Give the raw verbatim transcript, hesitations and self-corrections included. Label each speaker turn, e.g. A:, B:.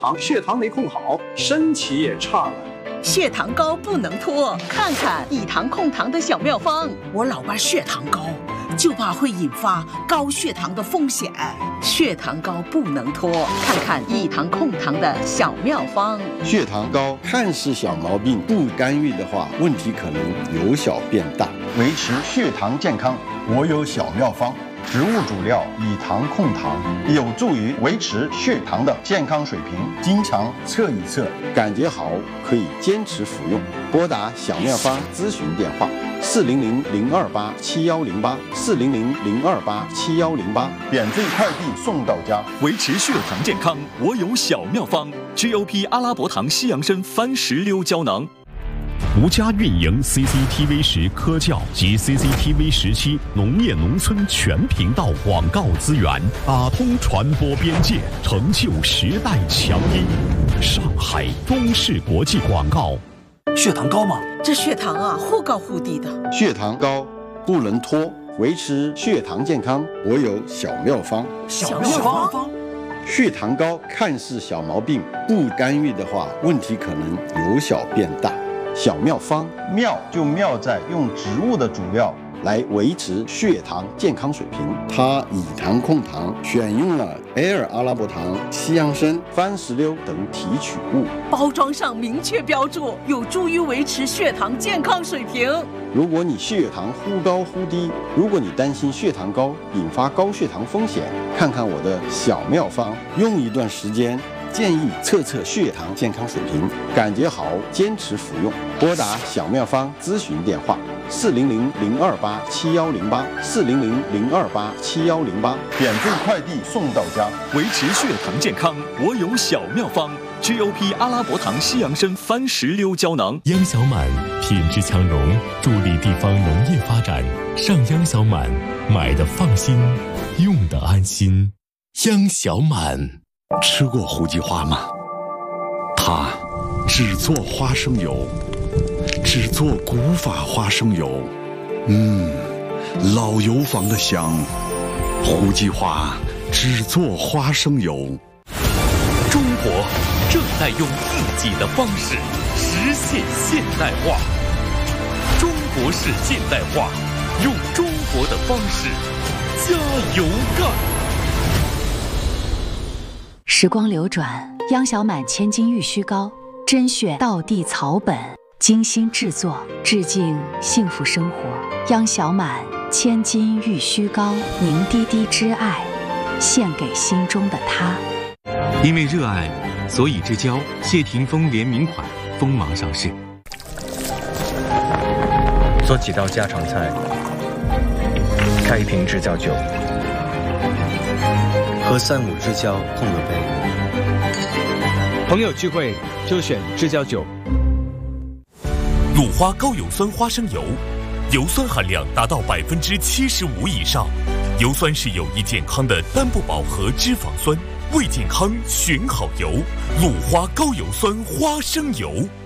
A: 糖，血糖没控好，身体也差了。
B: 血糖高不能拖，看看以糖控糖的小妙方。我老爸血糖高，就怕会引发高血糖的风险。血糖高不能拖，看看以糖控糖的小妙方。
C: 血糖高看似小毛病，不干预的话，问题可能由小变大。维持血糖健康，我有小妙方。植物主料以糖控糖，有助于维持血糖的健康水平。经常测一测，感觉好可以坚持服用。拨打小妙方咨询电话：四零零零二八七幺零八，四零零零二八七幺零八，免费快递送到家。
D: 维持血糖健康，我有小妙方 ：G O P 阿拉伯糖西洋参番石榴胶囊。
E: 独家运营 C C T V 十科教及 C C T V 十七农业农村全频道广告资源，打通传播边界，成就时代强音。上海中视国际广告。
F: 血糖高吗？
B: 这血糖啊，忽高忽低的。
C: 血糖高不能拖，维持血糖健康，我有小妙方。
F: 小妙方。
C: 血糖高看似小毛病，不干预的话，问题可能由小变大。小妙方，妙就妙在用植物的主料来维持血糖健康水平。它以糖控糖，选用了 L 阿拉伯糖、西洋参、番石榴等提取物，
B: 包装上明确标注，有助于维持血糖健康水平。
C: 如果你血糖忽高忽低，如果你担心血糖高引发高血糖风险，看看我的小妙方，用一段时间。建议测测血糖健康水平，感觉好坚持服用。拨打小妙方咨询电话：四零零零二八七幺零八，四零零零二八七幺零八，免费快递送到家。
D: 维持血糖健康，我有小妙方 ：G O P 阿拉伯糖西洋参番石榴胶囊。
E: 央小满品质强融，助力地方农业发展。上央小满，买的放心，用的安心。央小满。
G: 吃过胡姬花吗？它只做花生油，只做古法花生油。嗯，老油坊的香。胡姬花只做花生油。
H: 中国正在用自己的方式实现现代化。中国式现代化，用中国的方式加油干。
I: 时光流转，央小满千金玉须膏，甄选道地草本，精心制作，致敬幸福生活。央小满千金玉须膏，凝滴滴之爱，献给心中的他。
H: 因为热爱，所以之交谢霆锋联名款锋芒上市。
J: 做几道家常菜，开一瓶制酵酒。喝三五之交碰个杯，朋友聚会就选制酵酒。
D: 鲁花高油酸花生油，油酸含量达到百分之七十五以上，油酸是有益健康的单不饱和脂肪酸，为健康选好油。鲁花高油酸花生油。